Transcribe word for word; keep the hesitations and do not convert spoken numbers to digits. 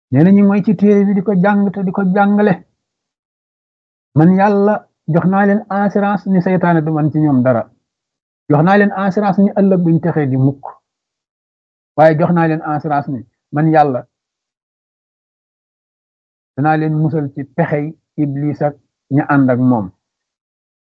nee na ñu mooy ci téere bi di ko jàng te di ko jàngale man yàlla jox naa leen assurance ni seytaane du man ci ñoom dara jox naa leen assurance ni ëllëg buñ texee di mukk waaye jox naa leen assurance ni man yàlla danaa leen musal ci pexey iblis ak ña ànd ak moom